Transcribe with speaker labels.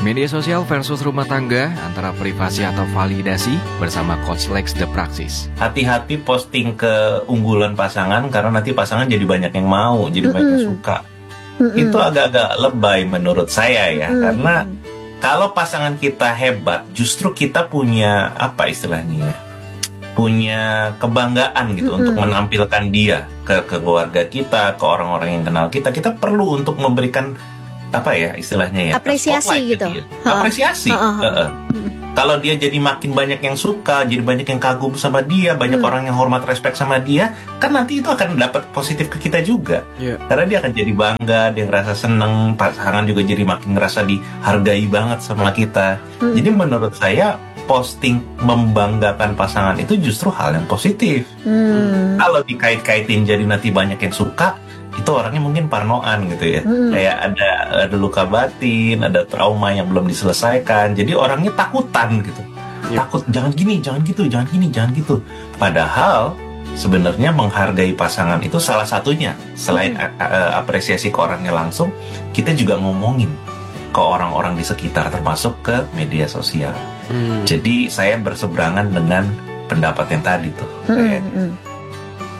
Speaker 1: Media sosial versus rumah tangga, antara privasi atau validasi, bersama Coach Lex The Praxis.
Speaker 2: Hati-hati posting keunggulan pasangan, karena nanti pasangan jadi banyak yang mau, jadi banyak yang suka. Itu agak-agak lebay menurut saya ya, karena kalau pasangan kita hebat, justru kita punya, apa istilahnya ya, punya kebanggaan gitu untuk menampilkan dia ke keluarga kita, ke orang-orang yang kenal kita. Kita perlu untuk memberikan, apa ya istilahnya ya,
Speaker 3: apresiasi gitu.
Speaker 2: Apresiasi. Kalau dia jadi makin banyak yang suka, jadi banyak yang kagum sama dia, banyak orang yang hormat, respect sama dia, kan nanti itu akan dapat positif ke kita juga. Karena dia akan jadi bangga, dia ngerasa seneng, pasangan juga jadi makin ngerasa dihargai banget sama kita. Jadi menurut saya posting membanggakan pasangan itu justru hal yang positif. Kalau dikait-kaitin jadi nanti banyak yang suka, itu orangnya mungkin parnoan gitu ya. Kayak ada luka batin, ada trauma yang belum diselesaikan. Jadi orangnya takutan gitu. Takut, jangan gini, jangan gitu, jangan gini, jangan gitu. Padahal sebenarnya menghargai pasangan itu salah satunya. Selain apresiasi ke orangnya langsung, kita juga ngomongin ke orang-orang di sekitar, termasuk ke media sosial. Jadi saya berseberangan dengan pendapat yang tadi tuh.